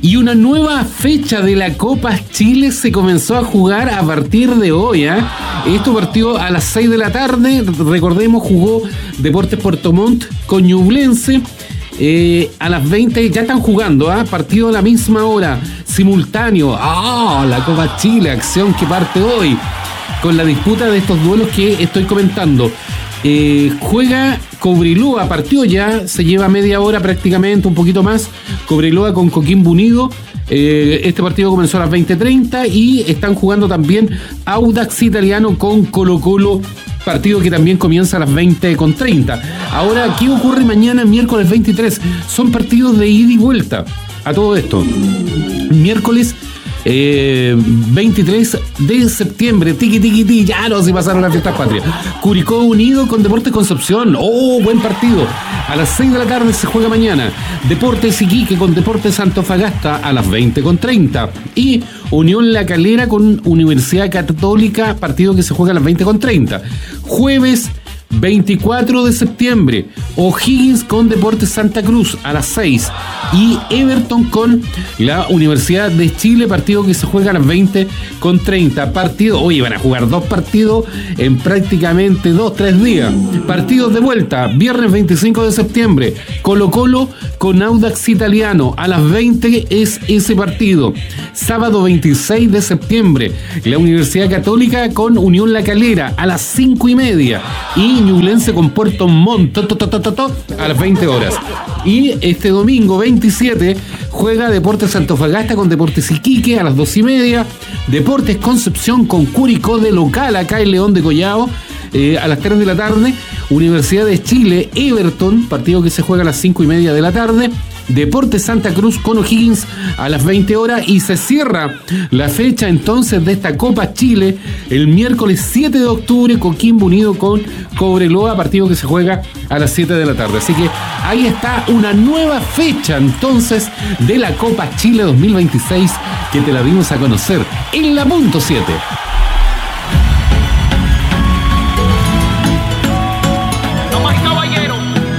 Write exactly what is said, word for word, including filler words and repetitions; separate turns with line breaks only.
Y una nueva fecha de la Copa Chile se comenzó a jugar a partir de hoy, ¿eh? Esto partió a las seis de la tarde. Recordemos, jugó Deportes Puerto Montt con Ñublense. Eh, a las veinte ya están jugando, ¿eh? Partido a la misma hora, simultáneo. ¡Ah! Oh, la Copa Chile, acción que parte hoy con la disputa de estos duelos que estoy comentando. Eh, juega Cobreloa, partió ya, se lleva media hora prácticamente, un poquito más. Cobreloa con Coquimbo Unido. Eh, este partido comenzó a las veinte treinta y están jugando también Audax Italiano con Colo Colo, partido que también comienza a las veinte treinta. Ahora, ¿qué ocurre mañana, miércoles veintitrés? Son partidos de ida y vuelta a todo esto. Miércoles Eh, veintitrés de septiembre, tiqui tiqui tiqui, ya no se pasaron las fiestas patrias. Curicó Unido con Deportes Concepción, oh, buen partido. A las seis de la tarde se juega mañana. Deportes Iquique con Deportes Antofagasta a las veinte treinta. Y Unión La Calera con Universidad Católica, partido que se juega a las veinte treinta. Jueves veinticuatro de septiembre, O'Higgins con Deportes Santa Cruz a las seis y Everton con la Universidad de Chile, partido que se juega a las veinte treinta. Partido, oye, van a jugar dos partidos en prácticamente dos, tres días. Partidos de vuelta, viernes veinticinco de septiembre, Colo Colo con Audax Italiano a las veinte es ese partido. Sábado veintiséis de septiembre, la Universidad Católica con Unión La Calera a las cinco y media y Ñublense con Puerto Montt to, to, to, to, to, a las veinte horas. Y este domingo veintisiete juega Deportes Antofagasta con Deportes Iquique a las dos y media. Deportes Concepción con Curicó de local acá en León de Collao eh, a las tres de la tarde. Universidad de Chile, Everton, partido que se juega a las cinco y media de la tarde. Deportes Santa Cruz con O'Higgins a las veinte horas y se cierra la fecha entonces de esta Copa Chile el miércoles siete de octubre, Coquimbo Unido con Cobreloa, partido que se juega a las siete de la tarde. Así que ahí está una nueva fecha entonces de la Copa Chile dos mil veintiséis que te la dimos a conocer en la punto siete.